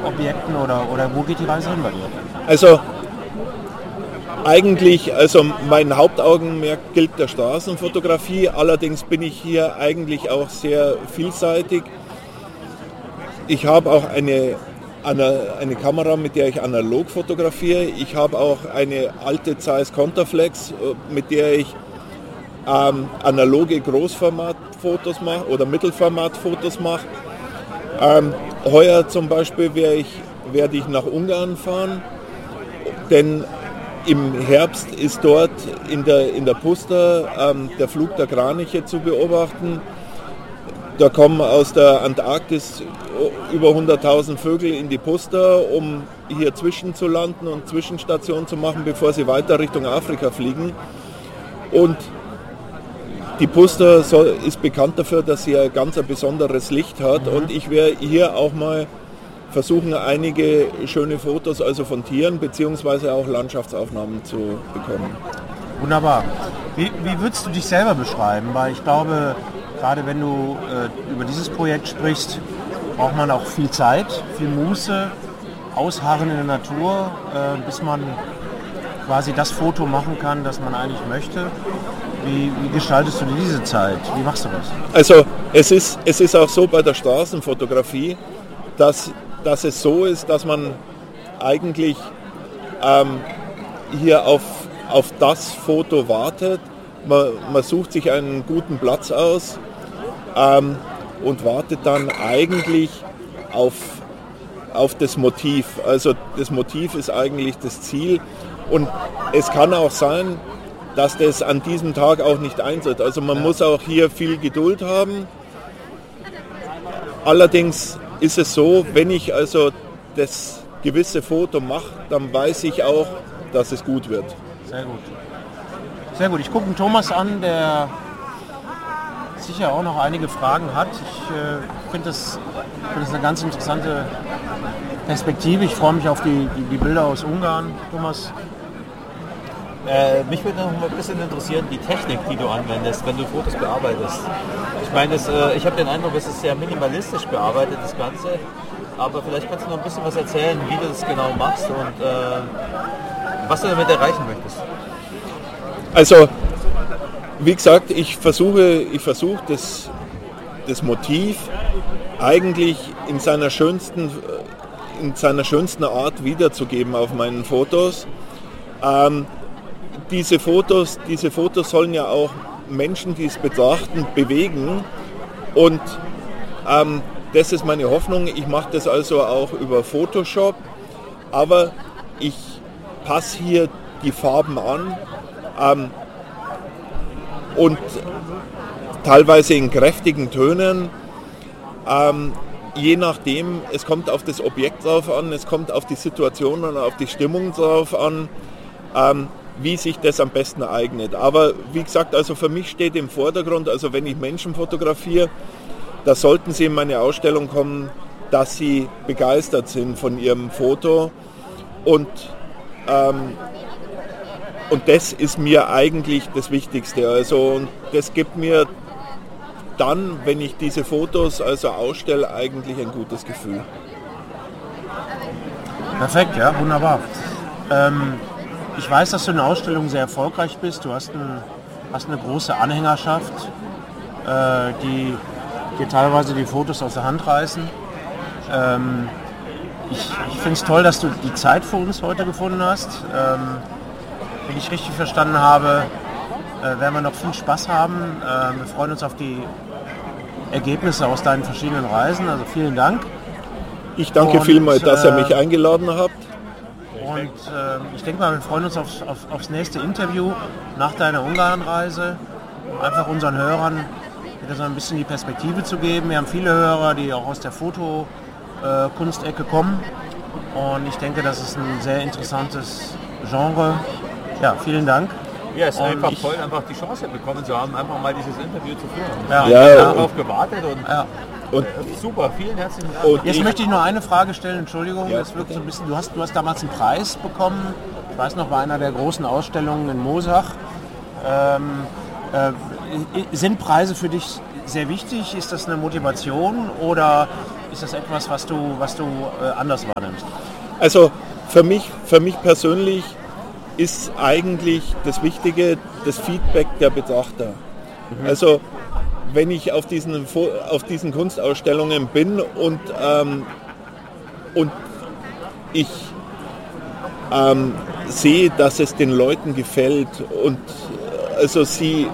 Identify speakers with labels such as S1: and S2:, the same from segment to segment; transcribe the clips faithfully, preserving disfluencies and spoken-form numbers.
S1: Objekten oder, oder wo geht die Reise hin bei dir?
S2: Also eigentlich, also mein Hauptaugenmerk gilt der Straßenfotografie, allerdings bin ich hier eigentlich auch sehr vielseitig. Ich habe auch eine, eine, eine Kamera, mit der ich analog fotografiere. Ich habe auch eine alte Zeiss Contaflex, mit der ich ähm, analoge Großformatfotos mache oder Mittelformatfotos mache. Ähm, heuer zum Beispiel werde ich, werde ich nach Ungarn fahren, denn im Herbst ist dort in der, in der Puszta ähm, der Flug der Kraniche zu beobachten. Da kommen aus der Antarktis über hunderttausend Vögel in die Puszta, um hier zwischenzulanden und Zwischenstationen zu machen, bevor sie weiter Richtung Afrika fliegen. Und die Puszta soll, ist bekannt dafür, dass sie ein ganz ein besonderes Licht hat. Mhm. Und ich werde hier auch mal versuchen, einige schöne Fotos also von Tieren bzw. auch Landschaftsaufnahmen zu bekommen.
S1: Wunderbar. Wie, wie würdest du dich selber beschreiben? Weil ich glaube, gerade wenn du äh, über dieses Projekt sprichst, braucht man auch viel Zeit, viel Muße, Ausharren in der Natur, äh, bis man quasi das Foto machen kann, das man eigentlich möchte. Wie, wie gestaltest du diese Zeit? Wie machst du das?
S2: Also es ist, es ist auch so bei der Straßenfotografie, dass dass es so ist, dass man eigentlich ähm, hier auf, auf das Foto wartet. Man, man sucht sich einen guten Platz aus ähm, und wartet dann eigentlich auf, auf das Motiv. Also das Motiv ist eigentlich das Ziel und es kann auch sein, dass das an diesem Tag auch nicht eintritt. Also man ja. muss auch hier viel Geduld haben. Allerdings ist es so, wenn ich also das gewisse Foto mache, dann weiß ich auch, dass es gut wird.
S1: Sehr gut. Sehr gut. Ich gucke den Thomas an, der sicher auch noch einige Fragen hat. Ich äh, finde das, find das eine ganz interessante Perspektive. Ich freue mich auf die, die, die Bilder aus Ungarn. Thomas?
S3: Äh, mich würde noch mal ein bisschen interessieren, die Technik, die du anwendest, wenn du Fotos bearbeitest. Ich meine, das, äh, ich habe den Eindruck, es ist sehr minimalistisch bearbeitet, das Ganze. Aber vielleicht kannst du noch ein bisschen was erzählen, wie du das genau machst und äh, was du damit erreichen möchtest.
S2: Also, wie gesagt, ich versuche, ich versuche das, das Motiv eigentlich in seiner schönsten, in seiner schönsten Art wiederzugeben auf meinen Fotos. Ähm, Diese Fotos, diese Fotos sollen ja auch Menschen, die es betrachten, bewegen und ähm, das ist meine Hoffnung. Ich mache das also auch über Photoshop, aber ich passe hier die Farben an ähm, und teilweise in kräftigen Tönen. Ähm, je nachdem, es kommt auf das Objekt drauf an, es kommt auf die Situation und auf die Stimmung drauf an. Ähm, wie sich das am besten eignet. Aber wie gesagt, also für mich steht im Vordergrund, also wenn ich Menschen fotografiere, da sollten sie in meine Ausstellung kommen, dass sie begeistert sind von ihrem Foto und, ähm, und das ist mir eigentlich das Wichtigste. Also und das gibt mir dann, wenn ich diese Fotos also ausstelle, eigentlich ein gutes Gefühl.
S1: Perfekt, ja, wunderbar. Ähm Ich weiß, dass du in der Ausstellung sehr erfolgreich bist. Du hast, ein, hast eine große Anhängerschaft, äh, die dir teilweise die Fotos aus der Hand reißen. Ähm, ich ich finde es toll, dass du die Zeit für uns heute gefunden hast. Ähm, wenn ich richtig verstanden habe, äh, werden wir noch viel Spaß haben. Äh, wir freuen uns auf die Ergebnisse aus deinen verschiedenen Reisen. Also vielen Dank.
S2: Ich danke Und, vielmals, dass ihr mich eingeladen habt.
S1: Und äh, ich denke mal, wir freuen uns auf, auf, aufs nächste Interview nach deiner Ungarnreise, um einfach unseren Hörern wieder so ein bisschen die Perspektive zu geben. Wir haben viele Hörer, die auch aus der Fotokunstecke äh, kommen und ich denke, das ist ein sehr interessantes Genre. Ja, vielen Dank.
S3: Ja, es ist
S1: und
S3: einfach
S1: ich,
S3: toll, einfach die Chance bekommen zu haben, einfach mal dieses Interview zu führen.
S1: Ja,
S3: ich
S2: ja,
S3: habe
S2: ja,
S3: darauf gewartet und
S1: ja.
S2: Und
S3: super, vielen herzlichen Dank.
S1: Und Jetzt ich, möchte ich nur eine Frage stellen, Entschuldigung,
S2: ja,
S1: das wirkt so ein bisschen, du hast, du hast damals einen Preis bekommen, ich weiß noch, bei einer der großen Ausstellungen in Moosach. Ähm, äh, sind Preise für dich sehr wichtig? Ist das eine Motivation oder ist das etwas, was du, was du äh, anders wahrnimmst?
S2: Also für mich, für mich persönlich ist eigentlich das Wichtige das Feedback der Betrachter. Mhm. Also wenn ich auf diesen, auf diesen Kunstausstellungen bin und, ähm, und ich ähm, sehe, dass es den Leuten gefällt und also sie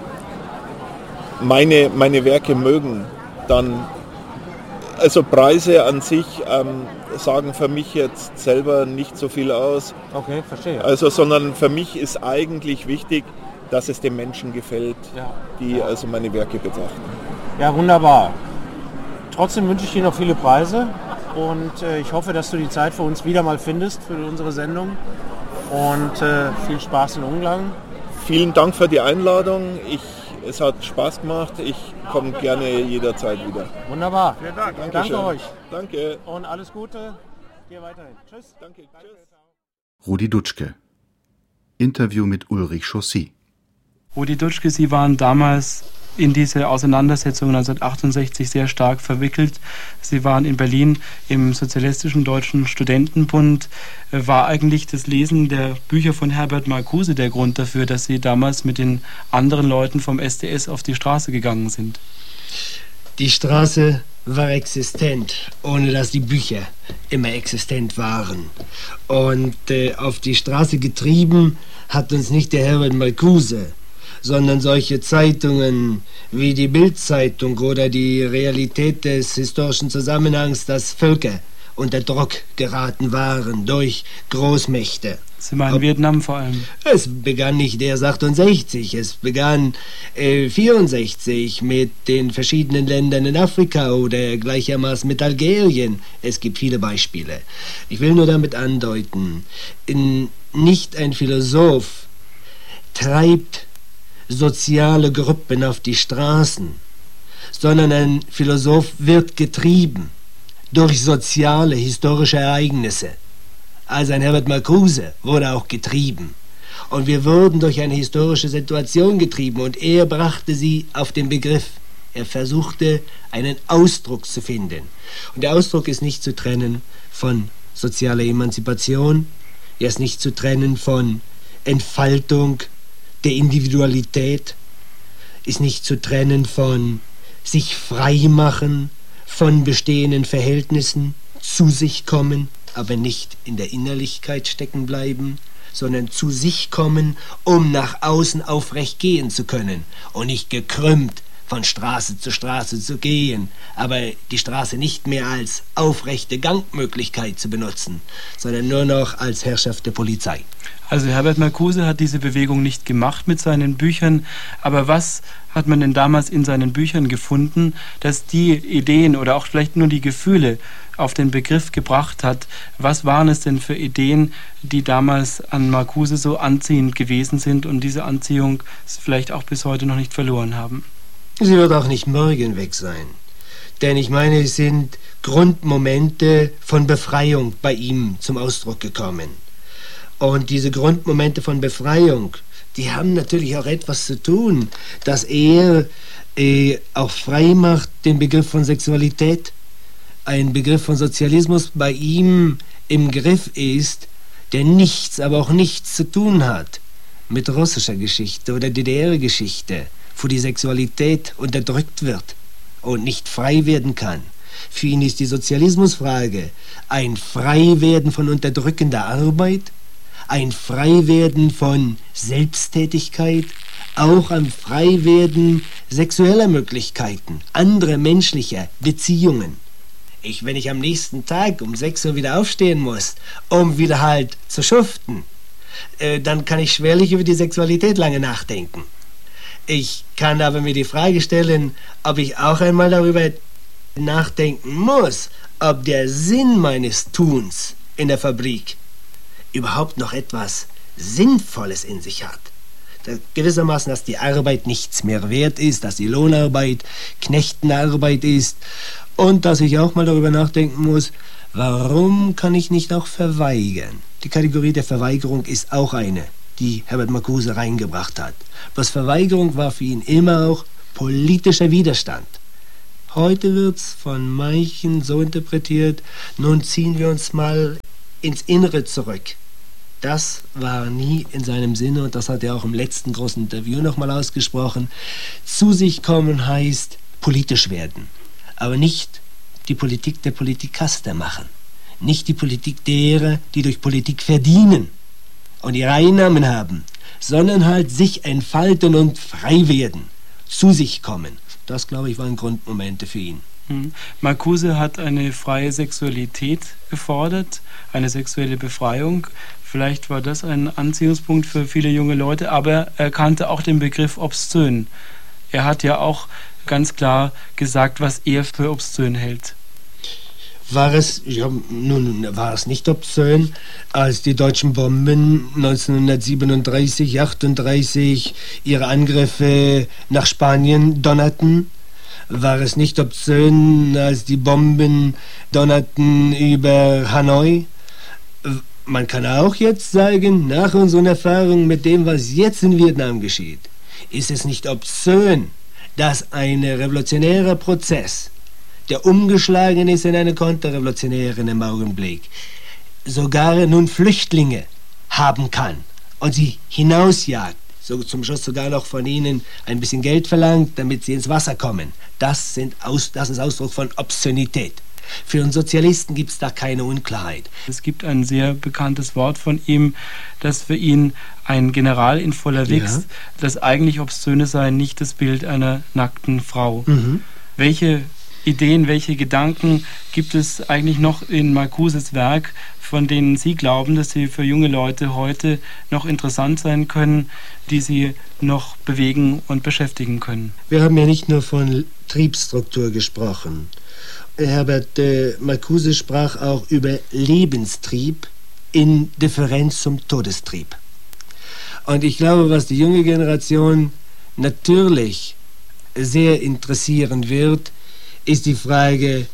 S2: meine, meine Werke mögen, dann, also Preise an sich ähm, sagen für mich jetzt selber nicht so viel aus.
S1: Okay, verstehe.
S2: Also, sondern für mich ist eigentlich wichtig, dass es den Menschen gefällt, ja. die also meine Werke betrachten.
S1: Ja, wunderbar. Trotzdem wünsche ich dir noch viele Preise und äh, ich hoffe, dass du die Zeit für uns wieder mal findest für unsere Sendung und äh, viel Spaß in Ungarn.
S2: Vielen Dank für die Einladung. Ich, es hat Spaß gemacht. Ich komme gerne jederzeit wieder.
S1: Wunderbar. Vielen Dank. Danke euch.
S2: Danke.
S1: Und alles Gute. Dir weiterhin. Tschüss.
S2: Danke. Tschüss.
S4: Rudi Dutschke. Interview mit Ulrich Chaussy.
S5: Rudi Dutschke, Sie waren damals in diese Auseinandersetzung neunzehnhundertachtundsechzig sehr stark verwickelt. Sie waren in Berlin im Sozialistischen Deutschen Studentenbund. War eigentlich das Lesen der Bücher von Herbert Marcuse der Grund dafür, dass Sie damals mit den anderen Leuten vom S D S auf die Straße gegangen sind?
S6: Die Straße war existent, ohne dass die Bücher immer existent waren. Und äh, auf die Straße getrieben hat uns nicht der Herbert Marcuse, sondern solche Zeitungen wie die Bild-Zeitung oder die Realität des historischen Zusammenhangs, dass Völker unter Druck geraten waren durch Großmächte.
S5: Sie meinen Ob, Vietnam vor allem?
S6: Es begann nicht erst achtundsechzig, es begann äh, vierundsechzig mit den verschiedenen Ländern in Afrika oder gleichermaßen mit Algerien. Es gibt viele Beispiele. Ich will nur damit andeuten, in, nicht ein Philosoph treibt soziale Gruppen auf die Straßen, sondern ein Philosoph wird getrieben durch soziale, historische Ereignisse. Also ein Herbert Marcuse wurde auch getrieben. Und wir wurden durch eine historische Situation getrieben und er brachte sie auf den Begriff. Er versuchte, einen Ausdruck zu finden. Und der Ausdruck ist nicht zu trennen von sozialer Emanzipation, er ist nicht zu trennen von Entfaltung der Individualität, ist nicht zu trennen von sich freimachen von bestehenden Verhältnissen, zu sich kommen, aber nicht in der Innerlichkeit stecken bleiben, sondern zu sich kommen, um nach außen aufrecht gehen zu können und nicht gekrümmt von Straße zu Straße zu gehen, aber die Straße nicht mehr als aufrechte Gangmöglichkeit zu benutzen, sondern nur noch als Herrschaft der Polizei.
S5: Also Herbert Marcuse hat diese Bewegung nicht gemacht mit seinen Büchern, aber was hat man denn damals in seinen Büchern gefunden, dass die Ideen oder auch vielleicht nur die Gefühle auf den Begriff gebracht hat? Was waren es denn für Ideen, die damals an Marcuse so anziehend gewesen sind und diese Anziehung vielleicht auch bis heute noch nicht verloren haben?
S6: Sie wird auch nicht morgen weg sein. Denn ich meine, es sind Grundmomente von Befreiung bei ihm zum Ausdruck gekommen. Und diese Grundmomente von Befreiung, die haben natürlich auch etwas zu tun, dass er äh, auch frei macht den Begriff von Sexualität. Ein Begriff von Sozialismus bei ihm im Griff ist, der nichts, aber auch nichts zu tun hat mit russischer Geschichte oder D D R-Geschichte, wo die Sexualität unterdrückt wird und nicht frei werden kann. Für ihn ist die Sozialismusfrage ein Freiwerden von unterdrückender Arbeit, ein Freiwerden von Selbsttätigkeit, auch ein Freiwerden sexueller Möglichkeiten, anderer menschlicher Beziehungen. Ich, wenn ich am nächsten Tag um sechs Uhr wieder aufstehen muss, um wieder halt zu schuften, äh, dann kann ich schwerlich über die Sexualität lange nachdenken. Ich kann aber mir die Frage stellen, ob ich auch einmal darüber nachdenken muss, ob der Sinn meines Tuns in der Fabrik überhaupt noch etwas Sinnvolles in sich hat. Das gewissermaßen, dass die Arbeit nichts mehr wert ist, dass die Lohnarbeit Knechtenarbeit ist und dass ich auch mal darüber nachdenken muss, warum kann ich nicht auch verweigern? Die Kategorie der Verweigerung ist auch eine, die Herbert Marcuse reingebracht hat. Was Verweigerung war für ihn immer auch politischer Widerstand. Heute wird es von manchen so interpretiert, nun ziehen wir uns mal ins Innere zurück. Das war nie in seinem Sinne und das hat er auch im letzten großen Interview nochmal ausgesprochen. Zu sich kommen heißt politisch werden, aber nicht die Politik der Politikaster machen. Nicht die Politik derer, die durch Politik verdienen und ihre Einnahmen haben, sondern halt sich entfalten und frei werden, zu sich kommen. Das, glaube ich, waren Grundmomente für ihn.
S5: Mhm. Marcuse hat eine freie Sexualität gefordert, eine sexuelle Befreiung. Vielleicht war das ein Anziehungspunkt für viele junge Leute, aber er kannte auch den Begriff obszön. Er hat ja auch ganz klar gesagt, was er für obszön hält.
S6: War es, ja, nun war es nicht obszön, als die deutschen Bomben neunzehnhundertsiebenunddreißig, achtunddreißig ihre Angriffe nach Spanien donnerten? War es nicht obszön, als die Bomben donnerten über Hanoi? Man kann auch jetzt sagen, nach unseren Erfahrungen mit dem, was jetzt in Vietnam geschieht, ist es nicht obszön, dass ein revolutionärer Prozess, der umgeschlagen ist in eine konterrevolutionären im Augenblick, sogar nun Flüchtlinge haben kann und sie hinausjagt, so zum Schluss sogar noch von ihnen ein bisschen Geld verlangt, damit sie ins Wasser kommen. Das, sind aus, das ist Ausdruck von Obszönität. Für uns Sozialisten gibt es da keine Unklarheit.
S5: Es gibt ein sehr bekanntes Wort von ihm, das für ihn ein General in voller Wichs, ja. Das eigentlich Obszöne sei nicht das Bild einer nackten Frau. Mhm. Welche Ideen, welche Gedanken gibt es eigentlich noch in Marcuses Werk, von denen Sie glauben, dass sie für junge Leute heute noch interessant sein können, die sie noch bewegen und beschäftigen können?
S6: Wir haben ja nicht nur von Triebstruktur gesprochen. Herbert äh, Marcuse sprach auch über Lebenstrieb in Differenz zum Todestrieb. Und ich glaube, was die junge Generation natürlich sehr interessieren wird, ist die Frage,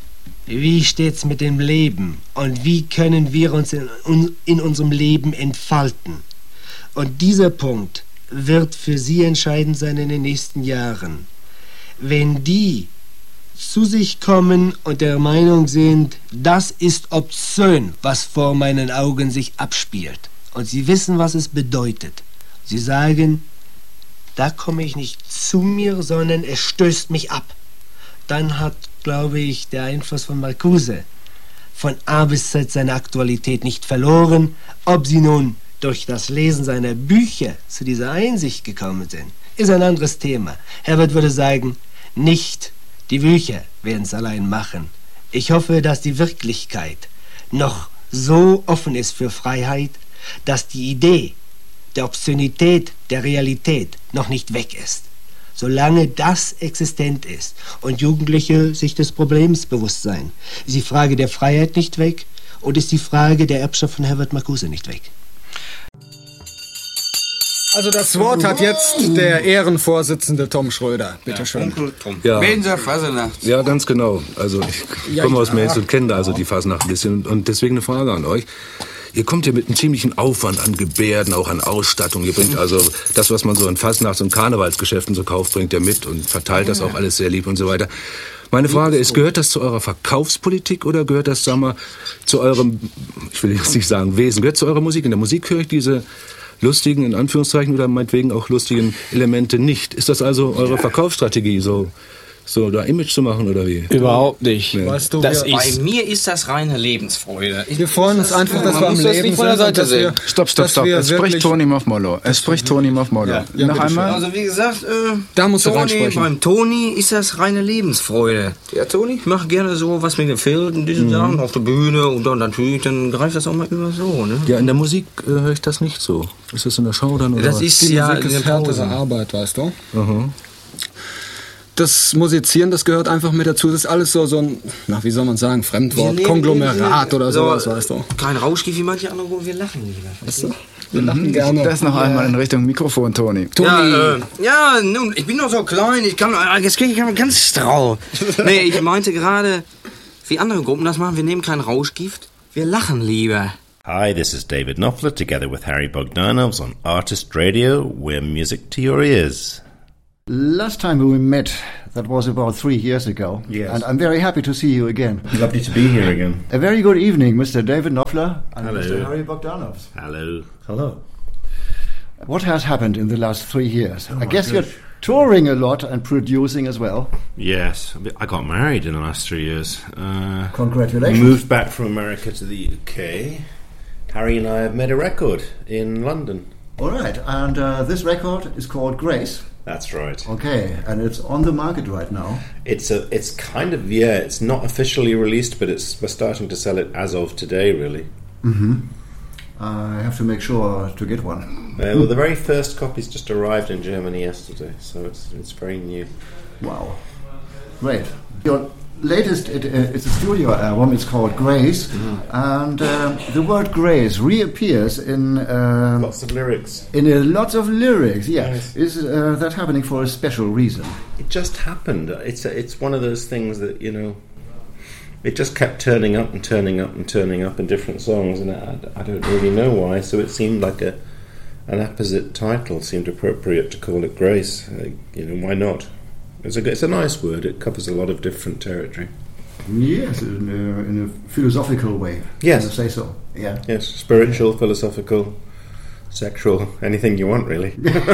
S6: wie steht's mit dem Leben und wie können wir uns in, in unserem Leben entfalten? Und dieser Punkt wird für sie entscheidend sein in den nächsten Jahren. Wenn die zu sich kommen und der Meinung sind, das ist obszön, was vor meinen Augen sich abspielt, und sie wissen, was es bedeutet. Sie sagen, da komme ich nicht zu mir, sondern es stößt mich ab. Dann hat, glaube ich, der Einfluss von Marcuse von A bis Z seine Aktualität nicht verloren. Ob sie nun durch das Lesen seiner Bücher zu dieser Einsicht gekommen sind, ist ein anderes Thema. Herbert würde sagen, nicht die Bücher werden es allein machen. Ich hoffe, dass die Wirklichkeit noch so offen ist für Freiheit, dass die Idee der Obszönität der Realität noch nicht weg ist. Solange das existent ist und Jugendliche sich des Problems bewusst sein, ist die Frage der Freiheit nicht weg und ist die Frage der Erbschaft von Herbert Marcuse nicht weg.
S7: Also das Wort hat jetzt der Ehrenvorsitzende Tom Schröder. Bitte schön.
S8: Ja. Ja, ganz genau. Also ich komme aus Mainz und kenne also die Fasnacht ein bisschen. Und deswegen eine Frage an euch. Ihr kommt ja mit einem ziemlichen Aufwand an Gebärden, auch an Ausstattung. Ihr bringt also das, was man so in Fasnachts- und Karnevalsgeschäften so kauft, bringt ihr mit und verteilt das auch alles sehr lieb und so weiter. Meine Frage ist, gehört das zu eurer Verkaufspolitik oder gehört das, sagen wir, zu eurem, ich will jetzt nicht sagen Wesen, gehört zu eurer Musik? In der Musik höre ich diese lustigen, in Anführungszeichen, oder meinetwegen auch lustigen Elemente nicht. Ist das also eure Verkaufsstrategie, so, so da Image zu machen oder wie?
S9: Überhaupt nicht.
S7: Nee. Weißt du,
S9: das
S7: wir,
S9: ist, bei mir ist das reine Lebensfreude. Ich,
S7: wir freuen uns einfach, dass wir am Leben sind.
S9: Dass wir,
S10: stopp, stopp, stopp. Es spricht Toni Muffmolo. Es spricht Toni Muffmolo. Ja, ja, noch einmal.
S9: Also wie gesagt, äh,
S7: da musst du
S9: Toni, beim Toni ist das reine Lebensfreude. Ja, Toni? Ich mache gerne so was mit den Filmen, diese mhm. Sachen auf der Bühne und dann natürlich, dann greift das auch mal über so. Ne?
S8: Ja, in der Musik äh, höre ich das nicht so. Ist das in der Show dann? Oder
S9: das
S8: was?
S9: ist
S7: die
S9: ja
S7: Musik ist härtere Arbeit, weißt du?
S8: Mhm.
S7: Das Musizieren, das gehört einfach mit dazu. Das ist alles so, so ein, na, wie soll man sagen, Fremdwort, Konglomerat oder
S9: so,
S7: sowas, weißt du.
S9: Kein Rauschgift wie manche andere, wo wir lachen lieber.
S7: Weißt du? Wir lachen gerne.
S10: Das noch einmal in Richtung Mikrofon, Toni.
S9: Toni. Ja, äh, ja, nun, ich bin noch so klein, ich kann, jetzt kriege ich ganz strau. Nee, ich meinte gerade, wie andere Gruppen das machen, wir nehmen kein Rauschgift, wir lachen lieber.
S11: Hi, this is David Knopfler together with Harry Bogdanovs on Artist Radio, where music to your ears.
S10: Last time we met,
S12: That was about three years ago.
S13: Yes.
S12: And I'm very happy to see you again.
S13: Lovely to be here again.
S12: A very good evening, Mister David Knopfler and
S11: Hello.
S12: Mister Harry Bogdanov.
S11: Hello.
S13: Hello.
S12: What has happened in the last three years?
S13: Oh
S12: I guess
S13: gosh.
S12: you're touring a lot and producing as well.
S11: Yes, I got married in the last three years. Uh,
S12: Congratulations.
S11: Moved back from America to the U K. Harry and I have made a record in London.
S12: All right, and uh, this record is called Grace.
S11: That's right.
S12: Okay, and it's on the market right now.
S11: It's a, it's kind of, yeah, it's not officially released, but it's we're starting to sell it as of today, really.
S12: Mm-hmm. I have to make sure to get one.
S11: Uh, well, the very first copies just arrived in Germany yesterday, so it's it's very new.
S12: Wow, great. Your latest, it, uh, it's a studio album, it's called Grace, mm-hmm. and uh, the word Grace reappears in... Uh,
S11: lots of lyrics.
S12: In a lot of lyrics, yeah.
S11: Yes.
S12: Is uh, that happening for a special reason?
S11: It just happened. It's a, it's one of those things that, you know, it just kept turning up and turning up and turning up in different songs, and I, I don't really know why, so it seemed like a an apposite title, seemed appropriate to call it Grace. Uh, you know, why not? It's a, it's a nice word. It covers a lot of different territory.
S12: Yes, in a, in a philosophical way.
S11: Yes.
S12: To say so. Yeah.
S11: Yes, spiritual, philosophical, sexual, anything you want, really.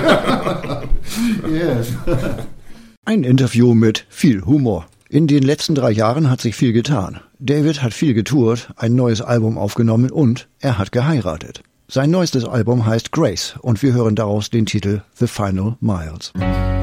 S12: Yes.
S14: Ein Interview mit viel Humor. In den letzten drei Jahren hat sich viel getan. David hat viel getourt, ein neues Album aufgenommen und er hat geheiratet. Sein neuestes Album heißt Grace und wir hören daraus den Titel The Final Miles.